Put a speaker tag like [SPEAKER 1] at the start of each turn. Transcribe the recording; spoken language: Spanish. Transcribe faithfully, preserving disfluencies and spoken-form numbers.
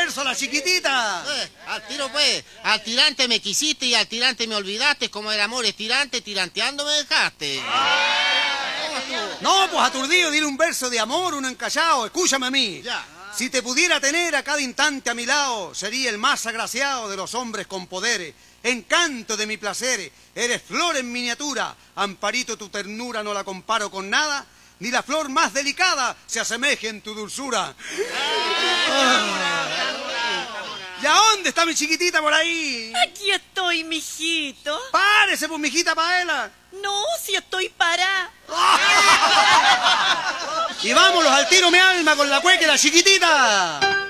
[SPEAKER 1] verso a la chiquitita.
[SPEAKER 2] Eh, al tiro pues, al tirante me quisiste y al tirante me olvidaste, como el amor es tirante, tiranteando me dejaste.
[SPEAKER 1] No, pues aturdido, dile un verso de amor, uno encallado, escúchame a mí.
[SPEAKER 2] Ya.
[SPEAKER 1] Si te pudiera tener a cada instante a mi lado, sería el más agraciado de los hombres con poderes. Encanto de mi placer, eres flor en miniatura, amparito tu ternura no la comparo con nada, ni la flor más delicada se asemeje en tu dulzura. ¿Y a dónde está mi chiquitita por ahí?
[SPEAKER 3] Aquí estoy, mijito.
[SPEAKER 1] Párese, pues, mijita Paela.
[SPEAKER 3] No, si estoy parada.
[SPEAKER 1] Y vámonos al tiro, mi alma, con la cueca y la chiquitita.